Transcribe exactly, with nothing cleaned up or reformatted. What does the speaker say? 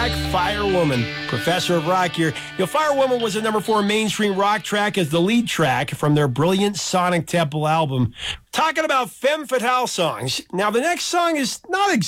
track, Firewoman. Professor of Rock here. You know, Firewoman was a number four mainstream rock track as the lead track from their brilliant Sonic Temple album. Talking about femme fatale songs. Now, the next song is not exactly